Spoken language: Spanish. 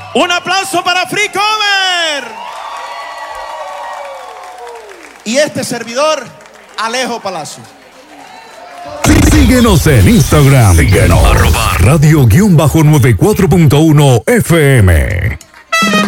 Un aplauso para Free Cover. Y este servidor, Alejo Palacio. Síguenos en Instagram. Síguenos. @radio_94.1 FM.